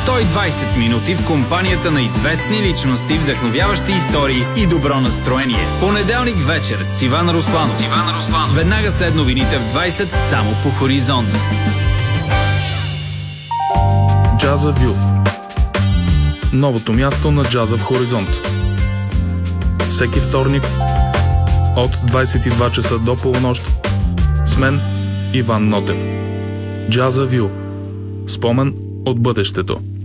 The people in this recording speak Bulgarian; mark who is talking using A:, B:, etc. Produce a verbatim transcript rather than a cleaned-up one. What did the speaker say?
A: сто и двайсет минути в компанията на известни личности, вдъхновяващи истории и добро настроение. Понеделник вечер с Иван Русланов. Иван Русланов. Веднага след новините в двайсет само по Хоризонт.
B: Джаза Вю. Новото място на джаза в Хоризонт. Всеки вторник от двайсет и два часа до полунощ с мен Иван Нотев. Джаза Вю. Спомен от бъдещето.